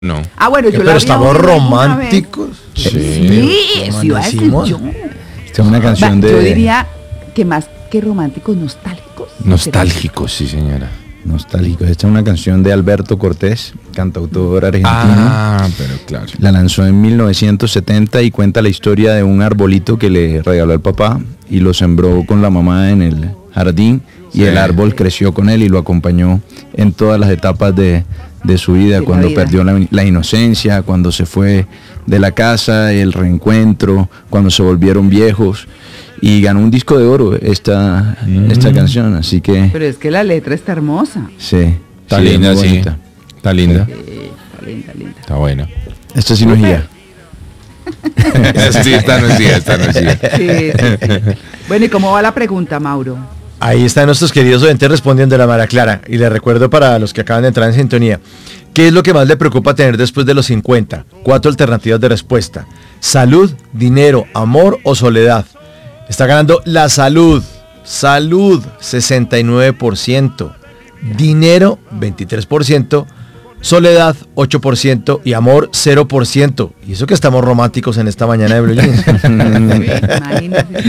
No. Ah, bueno, yo Pero la había estamos oído alguna románticos. vez. Sí, eso iba a decir yo. Esta es una canción Yo de... diría que más que románticos, nostálgicos. Nostálgicos, sí, señora. Nostálgico. Esta es una canción de Alberto Cortés, cantautor argentino. Ah, pero claro. La lanzó en 1970 y cuenta la historia de un arbolito que le regaló al papá y lo sembró con la mamá en el jardín y Sí. el árbol creció con él y lo acompañó en todas las etapas de su vida, De la cuando vida. perdió la inocencia, cuando se fue de la casa, el reencuentro, cuando se volvieron viejos, y ganó un disco de oro esta canción, así que Pero es que la letra está hermosa. sí, Está sí, es linda, muy sí. bonita. Está linda. Está linda, linda. Está buena. Esta sí no es guía. Sí, esta no es guía, esta no es guía. Sí, sí, sí. Bueno, ¿y cómo va la pregunta, Mauro? Ahí están nuestros queridos oyentes respondiendo la Mara Clara. Y les recuerdo para los que acaban de entrar en sintonía, ¿qué es lo que más le preocupa tener después de los 50? 4 alternativas de respuesta. Salud, dinero, amor o soledad. Está ganando la salud. Salud, 69%. Dinero, 23%. Soledad, 8%. Y amor, 0%. Y eso que estamos románticos en esta mañana de Blue Jeans. Imagínate.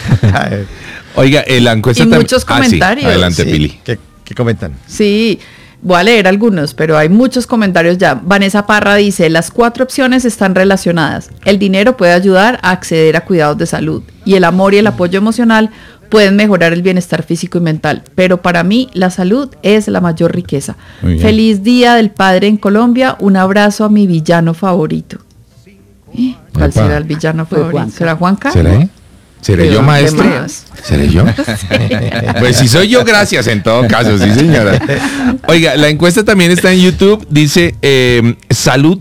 Oiga, la encuesta Y también- muchos sí, comentarios. adelante, Sí, Pili. ¿Qué comentan? Sí, voy a leer algunos, pero hay muchos comentarios ya. Vanessa Parra dice, las 4 opciones están relacionadas. El dinero puede ayudar a acceder a cuidados de salud y el amor y el apoyo emocional pueden mejorar el bienestar físico y mental. Pero para mí la salud es la mayor riqueza. Muy bien. Feliz Día del Padre en Colombia. Un abrazo a mi villano favorito. ¿Cuál Epa. será el villano Fue favorito? Juanca. ¿Será Juanca? ¿Seré? ¿Seré yo, ¿Qué maestro? más? ¿Seré yo? Pues si soy yo, gracias en todo caso, sí señora. Oiga, la encuesta también está en YouTube, dice salud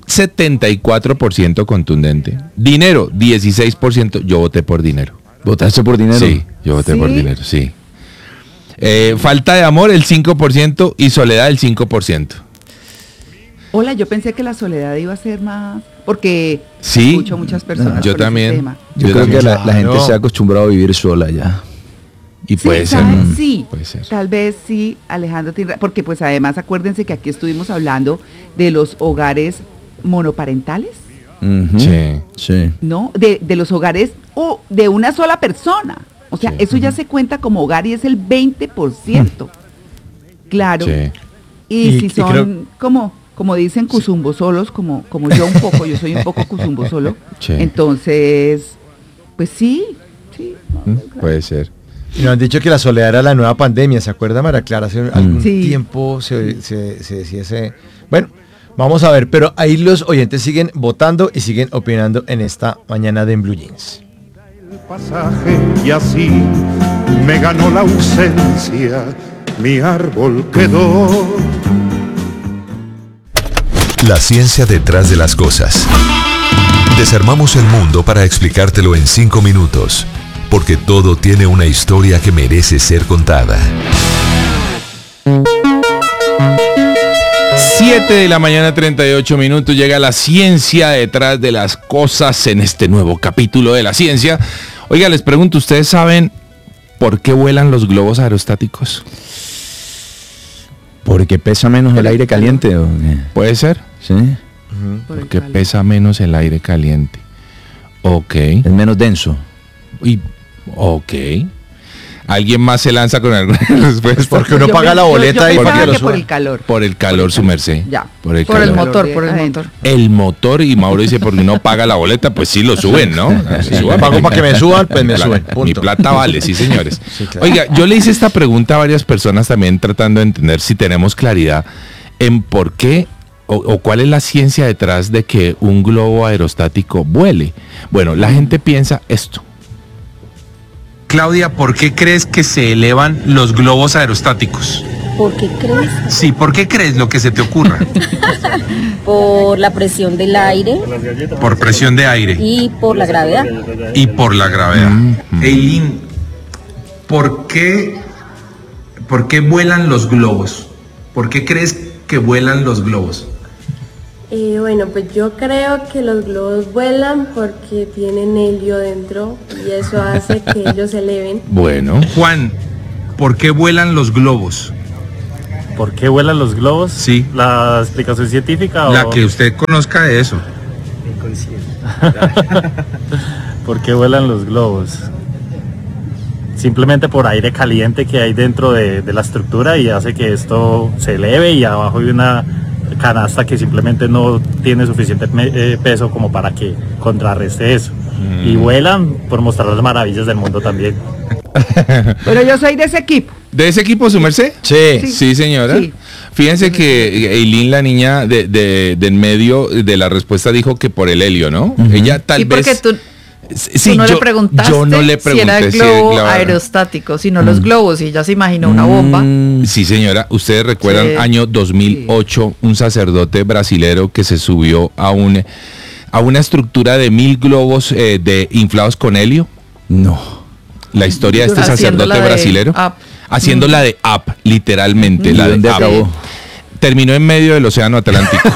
74% contundente, dinero 16%, yo voté por dinero. ¿Votaste por dinero? Sí, yo voté por ¿Sí? dinero, sí. Falta de amor el 5% y soledad el 5%. Hola, yo pensé que la soledad iba a ser más, porque Sí, escucho a muchas personas yo con ese también. tema. Yo Yo creo también. que la gente Claro. se ha acostumbrado a vivir sola ya. Y Sí, puede ser. ¿saben? Sí, Puede ser. tal vez sí, Alejandro tiene porque pues además acuérdense que aquí estuvimos hablando de los hogares monoparentales, Ujú. Sí. Sí. ¿no? De los hogares de una sola persona. O sea, Sí. eso ya se cuenta como hogar y es el 20%. Claro. Sí. Y si y son creo- como dicen cuzumbo solos, como yo un poco, yo soy un poco cuzumbo solo. Sí. Entonces, pues sí. Puede ser. Y nos han dicho que la soledad era la nueva pandemia, ¿se acuerda, María Clara? Hace algún Sí. tiempo se decía ese... Bueno, vamos a ver, pero ahí los oyentes siguen votando y siguen opinando en esta mañana de En Blue Jeans. El pasaje y así me ganó la ausencia, mi árbol quedó. La ciencia detrás de las cosas. Desarmamos el mundo para explicártelo en 5 minutos, porque todo tiene una historia que merece ser contada. 7 de la mañana, 38 minutos, llega la ciencia detrás de las cosas en este nuevo capítulo de la ciencia. Oiga, les pregunto, ¿ustedes saben por qué vuelan los globos aerostáticos? ¿Porque pesa menos el aire caliente o qué? ¿Puede ser? Sí. Por el Porque calor. pesa menos el aire caliente. Ok. Es menos denso. Y, ok. ¿Alguien más se lanza con alguna respuesta? Porque uno Yo paga la yo boleta y pensaba para que lo que por suban. el calor. Por el calor, su merced. Ya. Por el Por el calor. motor, por el Adentro. motor. El motor, y Mauro dice, porque no paga la boleta, pues sí lo suben, ¿no? Suban, Pago para que me suban, pues me Pla- suben. Mi Punto. plata vale, sí, señores. Sí, claro. Oiga, yo le hice esta pregunta a varias personas también tratando de entender si tenemos claridad en por qué o cuál es la ciencia detrás de que un globo aerostático vuele. Bueno, la gente piensa esto. Claudia, ¿por qué crees que se elevan los globos aerostáticos? ¿Por qué crees? Sí, ¿por qué crees lo que se te ocurra? Por la presión del aire Por presión de aire y por la gravedad. y por la gravedad. Eileen, ¿por qué vuelan los globos? ¿Por qué crees que vuelan los globos? Bueno, pues yo creo que los globos vuelan porque tienen helio dentro y eso hace que ellos se eleven. Bueno. Juan, ¿por qué vuelan los globos? ¿Por qué vuelan los globos? Sí. ¿La explicación científica La o...? que usted conozca de eso. ¿Por qué vuelan los globos? Simplemente por aire caliente que hay dentro de la estructura y hace que esto se eleve, y abajo hay una canasta que simplemente no tiene suficiente peso como para que contrarreste eso. Y vuelan por mostrar las maravillas del mundo también. Pero yo soy de ese equipo. ¿De ese equipo, su merced? Sí. Sí, señora. Sí. Fíjense que Eileen, la niña del medio de la respuesta, dijo que por el helio, ¿no? Ella tal vez... porque tú Sí, no le preguntaste yo no le si era el pregunté globo claro. aerostático, sino los globos, y ya se imaginó una bomba. Sí, señora. Ustedes recuerdan, Sí. año 2008, un sacerdote brasilero que se subió a una estructura de 1000 globos inflados con helio. No. La historia de este Haciéndola sacerdote de brasilero. up. Haciéndola de up, literalmente. ¿Y La de dónde up. acabó? Terminó en medio del océano Atlántico.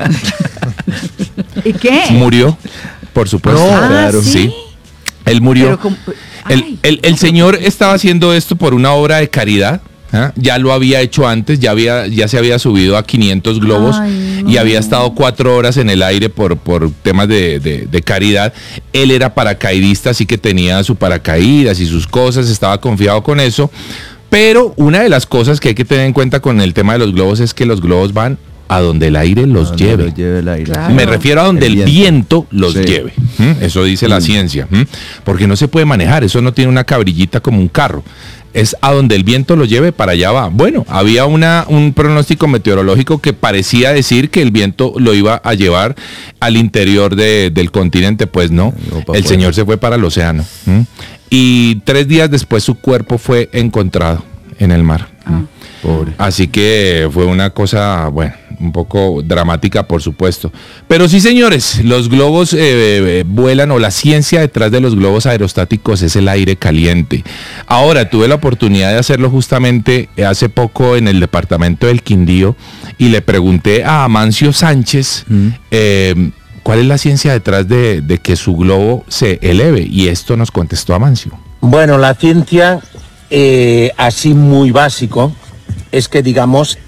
¿Y qué? Murió, por supuesto. No. Claro, ¿sí? Él murió. Pero como- ay. El señor estaba haciendo esto por una obra de caridad. ¿Ah? Ya lo había hecho antes, ya se había subido a 500 globos. Ay, no. Y había estado 4 horas en el aire por temas de caridad. Él era paracaidista, así que tenía su paracaídas y sus cosas, estaba confiado con eso. Pero una de las cosas que hay que tener en cuenta con el tema de los globos es que los globos van a donde el aire los Donde lleve. los lleve el aire. Claro. Me refiero a donde el viento los Sí. lleve. Eso dice la ciencia. Porque no se puede manejar, eso no tiene una cabrillita como un carro. Es a donde el viento lo lleve, para allá va. Bueno, había un pronóstico meteorológico que parecía decir que el viento lo iba a llevar al interior del continente, pues no. El señor se fue para el océano. Y 3 días después su cuerpo fue encontrado en el mar. Pobre. Así que fue una cosa, bueno, un poco dramática, por supuesto. Pero sí, señores, los globos vuelan, o la ciencia detrás de los globos aerostáticos es el aire caliente. Ahora, tuve la oportunidad de hacerlo justamente hace poco en el departamento del Quindío y le pregunté a Amancio Sánchez cuál es la ciencia detrás de que su globo se eleve, y esto nos contestó Amancio. Bueno, la ciencia, así muy básico, es que digamos,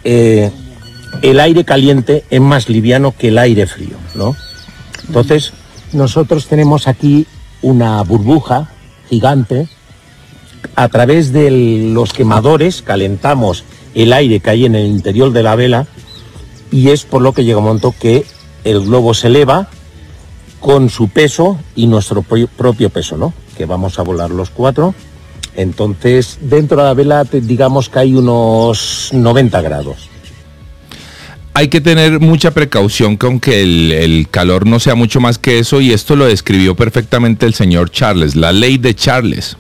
el aire caliente es más liviano que el aire frío, ¿no? Entonces, nosotros tenemos aquí una burbuja gigante. A través de los quemadores calentamos el aire que hay en el interior de la vela, y es por lo que llega un momento que el globo se eleva con su peso y nuestro propio peso, ¿no? Que vamos a volar los 4. Entonces, dentro de la vela, digamos que hay unos 90 grados. Hay que tener mucha precaución con que el calor no sea mucho más que eso, y esto lo describió perfectamente el señor Charles, la ley de Charles,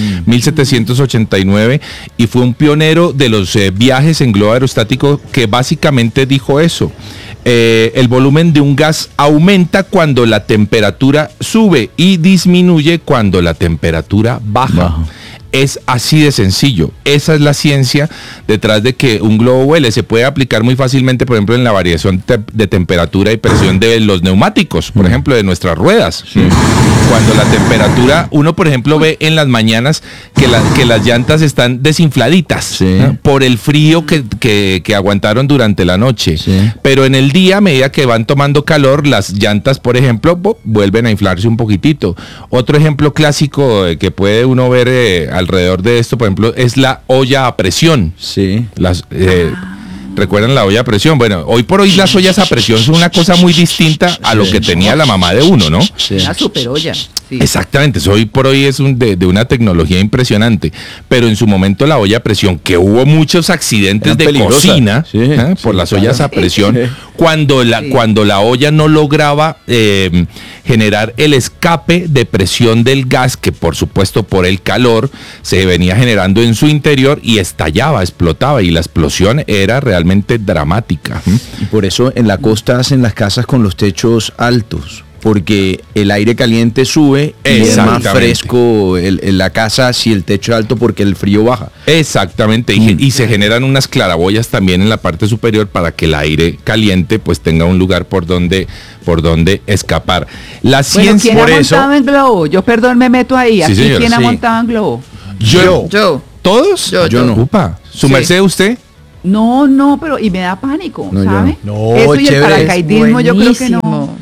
1789, y fue un pionero de los viajes en globo aerostático, que básicamente dijo eso. El volumen de un gas aumenta cuando la temperatura sube y disminuye cuando la temperatura baja. Es así de sencillo. Esa es la ciencia detrás de que un globo vuele. Se puede aplicar muy fácilmente, por ejemplo, en la variación de temperatura y presión de los neumáticos, por ejemplo, de nuestras ruedas. Cuando la temperatura, uno, por ejemplo, ve en las mañanas que las llantas están desinfladitas, ¿no? Por el frío que aguantaron durante la noche. Pero en el día, a medida que van tomando calor, las llantas, por ejemplo, vuelven a inflarse un poquitito. Otro ejemplo clásico que puede uno ver alrededor de esto, por ejemplo, es la olla a presión. Sí. ¿Recuerdan la olla a presión? Bueno, hoy por hoy las ollas a presión son una cosa muy distinta a lo que tenía la mamá de uno, ¿no? Una super olla. Sí. Exactamente, eso hoy por hoy es de una tecnología impresionante, pero en su momento la olla a presión, que hubo muchos accidentes de cocina por las ollas a presión, cuando la olla no lograba generar el escape de presión del gas, que por supuesto por el calor se venía generando en su interior, y estallaba, explotaba, y la explosión era realmente dramática. Y por eso en la costa hacen las casas con los techos altos, porque el aire caliente sube y es más fresco la casa si el techo es alto, porque el frío baja. Exactamente, y se generan unas claraboyas también en la parte superior para que el aire caliente pues tenga un lugar por donde escapar. La ciencia, ¿quién por ha eso, montado en globo? Yo, perdón, me meto ahí. Sí, Aquí, señora, ¿quién ha sí. montado en globo? yo. ¿Todos? Yo no. Upa. ¿Su Sí. merced, usted? No, pero y me da pánico, No, yo ¿sabe? no. Eso y el Chévere. paracaidismo yo creo que no. Buenísimo.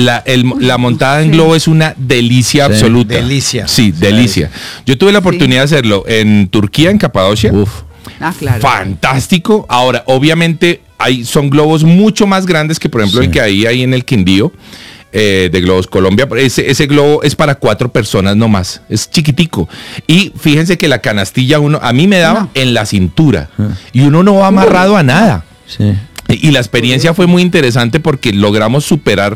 La montada en globo es una delicia Sí, absoluta. delicia. Sí, delicia. Yo tuve la oportunidad de hacerlo en Turquía, en Capadocia. Uf. Ah, claro. Fantástico. Ahora, obviamente, son globos mucho más grandes que, por ejemplo, Sí. el que hay ahí en el Quindío. De Globos Colombia, ese globo es para 4 personas nomás, es chiquitico. Y fíjense que la canastilla a mí me daba en la cintura y uno no va amarrado a nada. Sí. Y la experiencia fue muy interesante porque logramos superar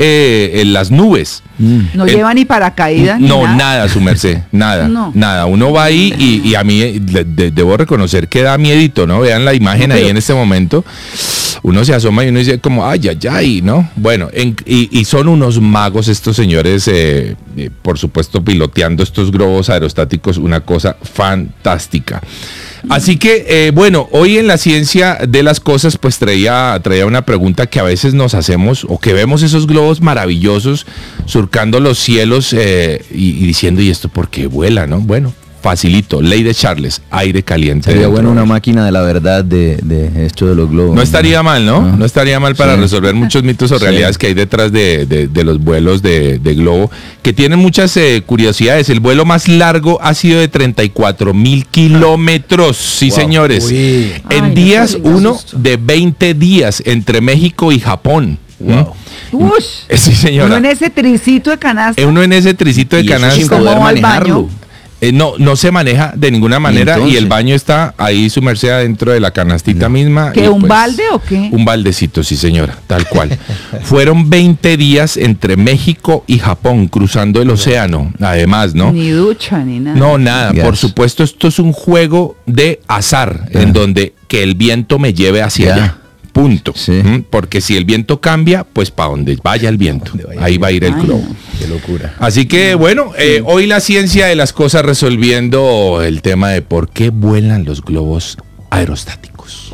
las nubes. No lleva ni paracaídas ni No, nada. nada, su merced, nada, No. nada. Uno va ahí y a mí debo reconocer que da miedito, ¿no? Vean la imagen ahí en este momento. Uno se asoma y uno dice como, ay, ¿no? Bueno, y son unos magos estos señores, por supuesto, piloteando estos globos aerostáticos, una cosa fantástica. Así que, bueno, hoy en la ciencia de las cosas, pues traía una pregunta que a veces nos hacemos, o que vemos esos globos maravillosos surcando los cielos y diciendo, ¿y esto por qué vuela, no? Bueno, facilito, ley de Charles, aire caliente. Sería dentro. bueno una máquina de la verdad de esto de los globos. No estaría mal, ¿no? Ah. No estaría mal para Sí. resolver muchos mitos o Sí. realidades que hay detrás de los vuelos de globo, que tienen muchas curiosidades. El vuelo más largo ha sido de 34,000 kilómetros, sí, Wow. señores. Uy. En Ay, no días, sabía uno eso. de 20 días entre México y Japón. Wow. Ush, Sí, señora. uno en ese tricito de canasta. Uno en ese tricito de Y eso sin canasta. ¿Cómo poder va al manejarlo. baño? No se maneja de ninguna manera y entonces? el baño está ahí su merced adentro de la canastita misma. ¿Qué, y, un pues, balde o qué? Un baldecito, sí señora, tal cual. Fueron 20 días entre México y Japón cruzando el océano, además, ¿no? Ni ducha, ni nada. No, nada, Gas. por supuesto esto es un juego de azar en donde que el viento me lleve hacia Ya. allá. Punto. Sí. Porque si el viento cambia, pues para donde vaya el viento, ahí va a ir el Ay, globo. no. Qué locura. Así que bueno, hoy la ciencia de las cosas resolviendo el tema de por qué vuelan los globos aerostáticos.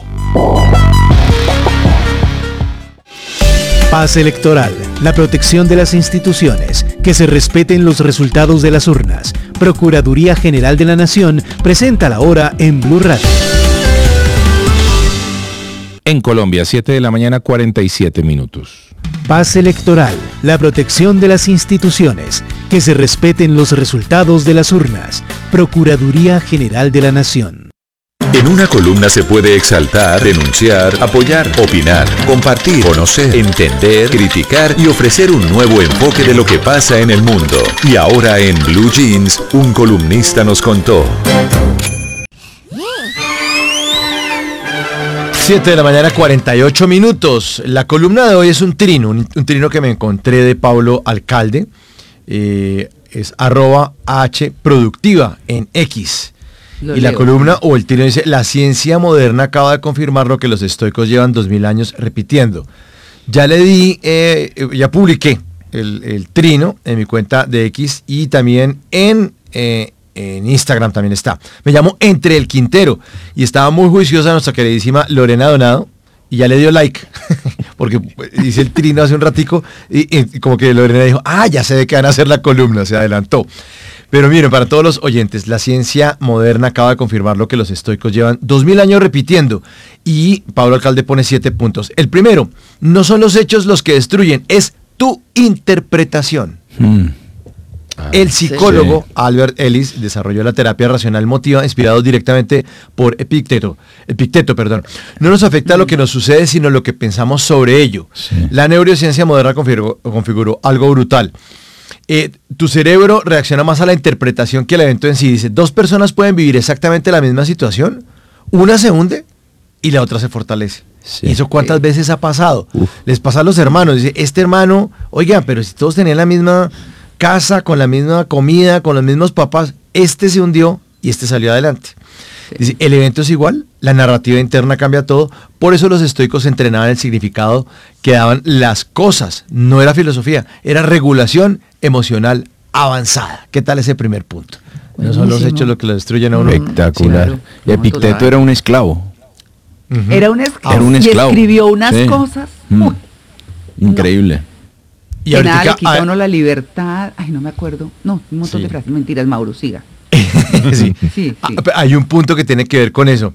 Paz electoral, la protección de las instituciones, que se respeten los resultados de las urnas. Procuraduría General de la Nación presenta la hora en Blue Radio. En Colombia, 7 de la mañana, 47 minutos. Paz electoral, la protección de las instituciones, que se respeten los resultados de las urnas. Procuraduría General de la Nación. En una columna se puede exaltar, denunciar, apoyar, opinar, compartir, conocer, entender, criticar y ofrecer un nuevo enfoque de lo que pasa en el mundo. Y ahora en Blue Jeans, un columnista nos contó. 7 de la mañana, 48 minutos. La columna de hoy es un trino que me encontré de Pablo Alcalde. Es @hproductiva en X. Lo Y la leo. columna o el trino dice, la ciencia moderna acaba de confirmar lo que los estoicos llevan 2000 años repitiendo. Ya ya publiqué el trino en mi cuenta de X y también en Instagram también está. Me llamo Entre el Quintero y estaba muy juiciosa nuestra queridísima Lorena Donado y ya le dio like porque hice el trino hace un ratico y como que Lorena dijo, ya sé de qué van a hacer la columna, se adelantó. Pero miren, para todos los oyentes, la ciencia moderna acaba de confirmar lo que los estoicos llevan 2000 años repitiendo y Pablo Alcalde pone 7 puntos. El primero, no son los hechos los que destruyen, es tu interpretación. El psicólogo Albert Ellis desarrolló la terapia racional motiva inspirado directamente por Epicteto. No nos afecta lo que nos sucede, sino lo que pensamos sobre ello. Sí. La neurociencia moderna configuró algo brutal. Tu cerebro reacciona más a la interpretación que al evento en sí. Dice, 2 personas pueden vivir exactamente la misma situación, una se hunde y la otra se fortalece. Sí. ¿Y eso cuántas veces ha pasado? Les pasa a los hermanos. Dice, este hermano, oiga, pero si todos tenían la misma casa, con la misma comida, con los mismos papás, este se hundió y este salió adelante. Dice, el evento es igual, la narrativa interna cambia todo, por eso los estoicos entrenaban el significado que daban las cosas, no era filosofía, era regulación emocional avanzada. ¿Qué tal ese primer punto? No son los Buenísimo. hechos lo que lo destruyen a uno. Espectacular. claro. Y Epicteto Total. era un esclavo. Era un esclavo. Era un esclavo. Y escribió unas Sí. cosas. Mm. Uy, Increíble. Y que nada le ahorita, quita a uno la libertad. Ay, no me acuerdo. No, un montón Sí. de frases. Mentiras, Mauro, siga. Sí. Sí. Hay un punto que tiene que ver con eso.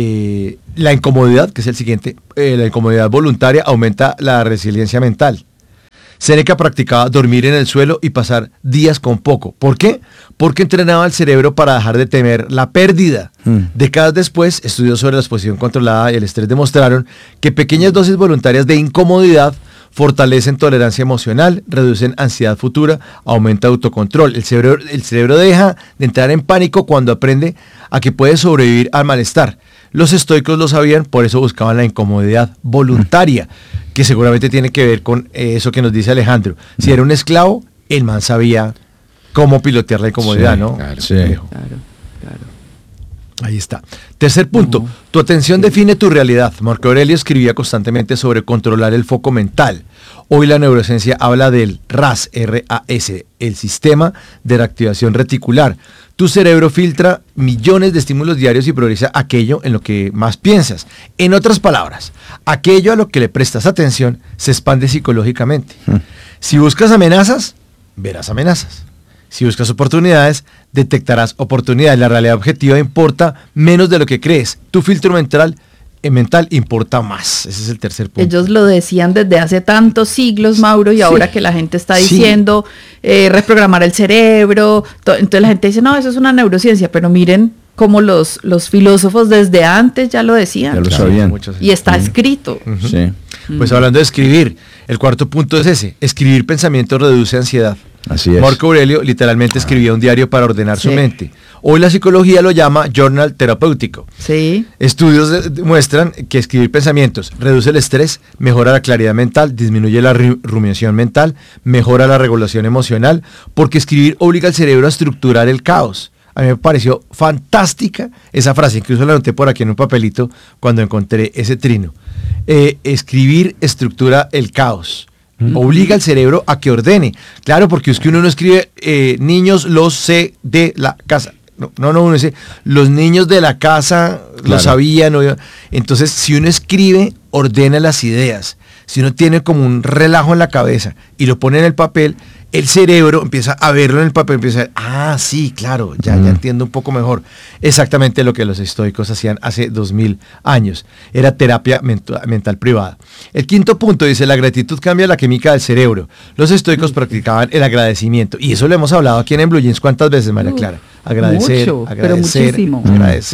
La incomodidad, que es el siguiente, la incomodidad voluntaria aumenta la resiliencia mental. Séneca practicaba dormir en el suelo y pasar días con poco. ¿Por qué? Porque entrenaba el cerebro para dejar de temer la pérdida. Décadas después, estudios sobre la exposición controlada y el estrés demostraron que pequeñas dosis voluntarias de incomodidad fortalecen tolerancia emocional, reducen ansiedad futura, aumenta autocontrol. El cerebro deja de entrar en pánico cuando aprende a que puede sobrevivir al malestar. Los estoicos lo sabían, por eso buscaban la incomodidad voluntaria, que seguramente tiene que ver con eso que nos dice Alejandro. Si era un esclavo, el man sabía cómo pilotear la incomodidad, Sí, ¿no? claro. Sí. Claro. Ahí está. Tercer punto, tu atención define tu realidad. Marco Aurelio escribía constantemente sobre controlar el foco mental. Hoy la neurociencia habla del RAS, R-A-S, el sistema de reactivación reticular. Tu cerebro filtra millones de estímulos diarios y prioriza aquello en lo que más piensas. En otras palabras, aquello a lo que le prestas atención se expande psicológicamente. Si buscas amenazas, verás amenazas. Si buscas oportunidades, detectarás oportunidades. La realidad objetiva importa menos de lo que crees. Tu filtro mental importa más. Ese es el tercer punto. Ellos lo decían desde hace tantos siglos, Mauro, y ahora que la gente está diciendo reprogramar el cerebro, entonces la gente dice, no, eso es una neurociencia, pero miren cómo los filósofos desde antes ya lo decían. Ya lo sabían. Y está escrito. Sí. Pues hablando de escribir, el cuarto punto es ese. Escribir pensamientos reduce ansiedad. Así es. Marco Aurelio literalmente escribía un diario para ordenar su mente. Hoy la psicología lo llama journal terapéutico. Sí. Estudios demuestran que escribir pensamientos reduce el estrés, mejora la claridad mental, disminuye la rumiación mental, mejora la regulación emocional, porque escribir obliga al cerebro a estructurar el caos. A mí me pareció fantástica esa frase, incluso la anoté por aquí en un papelito cuando encontré ese trino. Escribir estructura el caos. Obliga al cerebro a que ordene. Claro, porque es que uno no escribe niños los sé de la casa. No, uno dice los niños de la casa lo sabían. Entonces, si uno escribe, ordena las ideas. Si uno tiene como un relajo en la cabeza y lo pone en el papel, el cerebro empieza a verlo en el papel, empieza a sí, claro, ya entiendo un poco mejor. Exactamente lo que los estoicos hacían hace 2000 años. Era terapia mental privada. El quinto punto dice, la gratitud cambia la química del cerebro. Los estoicos practicaban el agradecimiento. Y eso lo hemos hablado aquí en Blue Jeans. ¿Cuántas veces, María Clara? Agradecer, mucho, agradecer, pero muchísimo.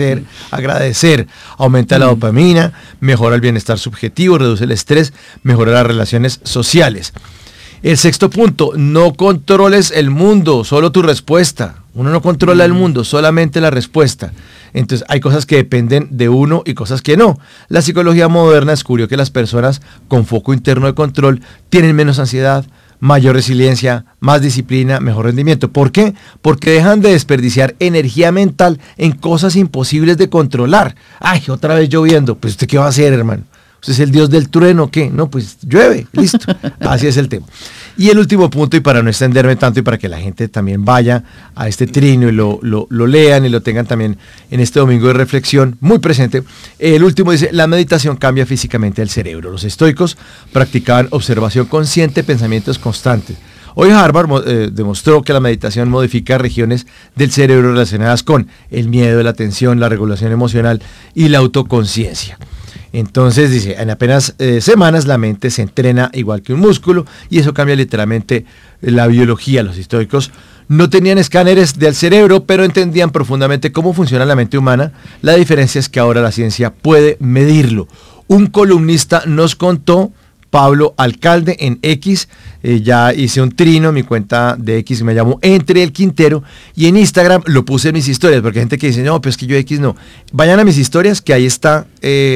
agradecer. Aumenta la dopamina, mejora el bienestar subjetivo, reduce el estrés, mejora las relaciones sociales. El sexto punto, no controles el mundo, solo tu respuesta. Uno no controla el mundo, solamente la respuesta. Entonces hay cosas que dependen de uno y cosas que no. La psicología moderna descubrió que las personas con foco interno de control tienen menos ansiedad, mayor resiliencia, más disciplina, mejor rendimiento. ¿Por qué? Porque dejan de desperdiciar energía mental en cosas imposibles de controlar. Ay, otra vez lloviendo. Pues ¿usted qué va a hacer, hermano? ¿Usted es el dios del trueno? ¿Qué? No, pues llueve, listo. Así es el tema. Y el último punto, y para no extenderme tanto y para que la gente también vaya a este trino y lo lean y lo tengan también en este domingo de reflexión muy presente, el último dice, la meditación cambia físicamente el cerebro. Los estoicos practicaban observación consciente, pensamientos constantes. Hoy Harvard demostró que la meditación modifica regiones del cerebro relacionadas con el miedo, la atención, la regulación emocional y la autoconciencia. Entonces dice, en apenas semanas la mente se entrena igual que un músculo y eso cambia literalmente la biología. Los estoicos no tenían escáneres del cerebro, pero entendían profundamente cómo funciona la mente humana. La diferencia es que ahora la ciencia puede medirlo. Un columnista nos contó, Pablo Alcalde en X, ya hice un trino, mi cuenta de X me llamo Entre el Quintero, y en Instagram lo puse en mis historias, porque hay gente que dice, no, pues que yo X no. Vayan a mis historias, que ahí está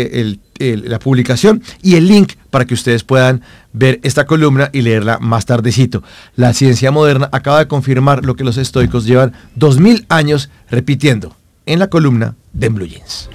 la publicación y el link para que ustedes puedan ver esta columna y leerla más tardecito. La ciencia moderna acaba de confirmar lo que los estoicos llevan 2000 años repitiendo en la columna de Blue Jeans.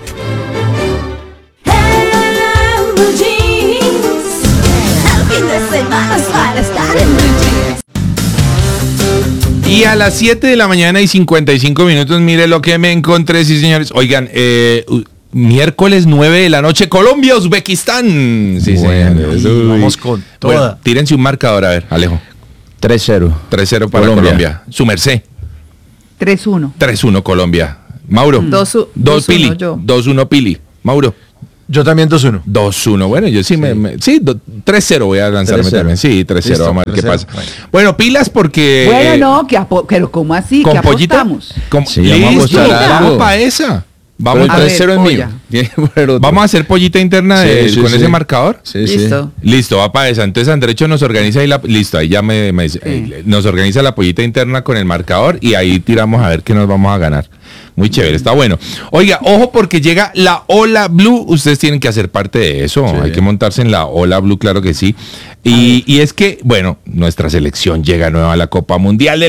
Y a las 7 de la mañana y 55 minutos, mire lo que me encontré, sí señores. Oigan, miércoles 9 de la noche, Colombia, Uzbekistán. Sí, bueno, señores. Vamos con toda. Bueno, tírense un marcador, a ver, Alejo. 3-0. 3-0 para Colombia. Su merced. 3-1. 3-1 Colombia. Mauro. 2-1 Pili. yo. 2-1 Pili. Mauro. Yo también 2-1. 2-1. Bueno, yo sí, sí 3-0 voy a lanzarme 3-0. también. Sí, 3-0. Listo, Vamos a ver qué 3-0. pasa. Bueno, pilas porque... Bueno, no, pero ¿cómo así? ¿Con ¿Qué pollita? apostamos? Sí, vamos a apostar algo. Vamos para esa. Vamos, Pero el 3-0 es polla. mío. vamos a hacer pollita interna Sí, con sí. ese marcador. Sí, Listo. Listo, va para esa. Entonces Andrecho nos organiza ahí listo, ahí ya me dice, nos organiza la pollita interna con el marcador y ahí tiramos a ver qué nos vamos a ganar. Muy chévere, está bueno. Oiga, ojo porque llega la Ola Blue, ustedes tienen que hacer parte de eso, hay que montarse en la Ola Blue, claro que sí. Y es que, bueno, nuestra selección llega nueva a la Copa Mundial